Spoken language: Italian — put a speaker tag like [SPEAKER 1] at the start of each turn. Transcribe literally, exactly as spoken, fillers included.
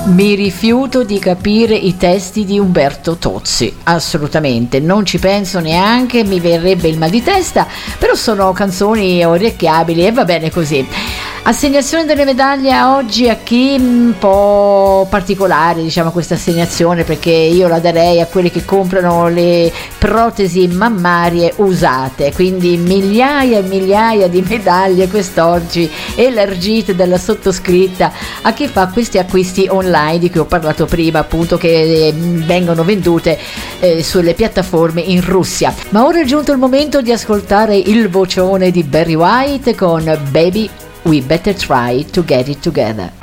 [SPEAKER 1] Mi rifiuto di capire i testi di Umberto Tozzi, assolutamente, non ci penso neanche, mi verrebbe il mal di testa, però sono canzoni orecchiabili e va bene così. Assegnazione delle medaglie oggi a chi? Un po' particolare, diciamo, questa assegnazione, perché io la darei a quelli che comprano le protesi mammarie usate, quindi migliaia e migliaia di medaglie quest'oggi elargite dalla sottoscritta a chi fa questi acquisti online di cui ho parlato prima, appunto, che eh, vengono vendute eh, sulle piattaforme in Russia. Ma ora è giunto il momento di ascoltare il vocione di Barry White con Baby We Better Try to Get It Together.